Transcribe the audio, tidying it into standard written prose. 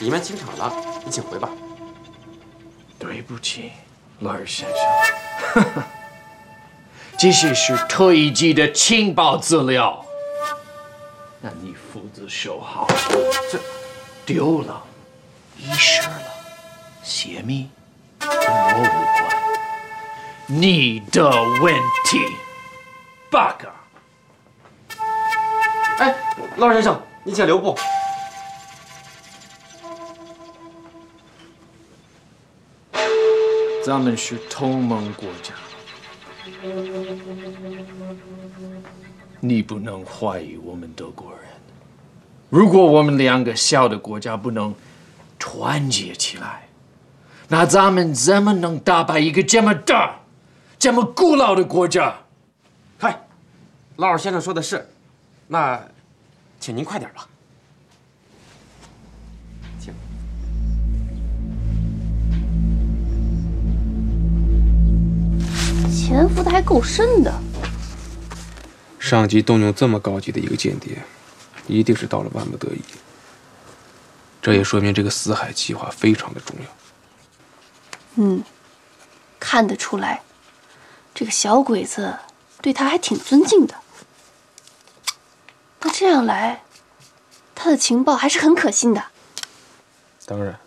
你们清场了，你请回吧。 对不起，劳尔先生，这些是退役的情报资料，那你负责收好。这丢了，遗失了，泄密，跟我无关，你的问题，bug。 哎，劳尔先生，你请留步。 咱们是同盟国家，你不能怀疑我们德国人。如果我们两个小的国家不能团结起来，那咱们怎么能打败一个这么大、这么古老的国家？ 嗨，劳尔先生说的是，那，请您快点吧。请。 潜伏的还够深的。 上级动用这么高级的一个间谍，一定是到了万不得已。这也说明这个死海计划非常的重要。 看得出来，这个小鬼子对他还挺尊敬的。那这样来，他的情报还是很可信的。 当然，